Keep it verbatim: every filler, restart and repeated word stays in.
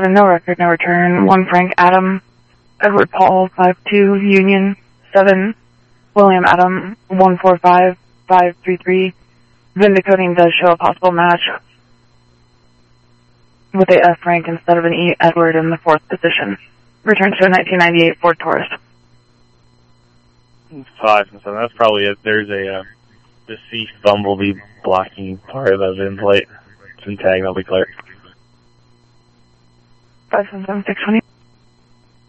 seven, no record, no return. one Frank Adam, Edward Paul, five two, Union, seven, William Adam, one four five, five three three. Vindicating does show a possible match with a F Frank instead of an E Edward in the fourth position. Returns to a nineteen ninety-eight Ford Taurus. Five and seven, that's probably it. There's a uh, deceased bumblebee blocking part of the VIN plate. It's in tag, that'll be clear. five seven seven six twenty.